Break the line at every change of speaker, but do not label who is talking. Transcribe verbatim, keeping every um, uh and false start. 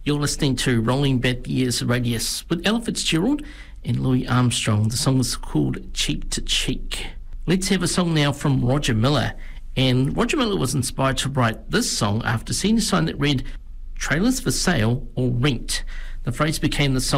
You're listening to Rolling Back the Years Radius with Ella Fitzgerald and Louis Armstrong. The song is called Cheek to Cheek. Let's have a song now from Roger Miller. And Roger Miller was inspired to write this song after seeing a sign that read, "Trailers for sale or rent." The phrase became the song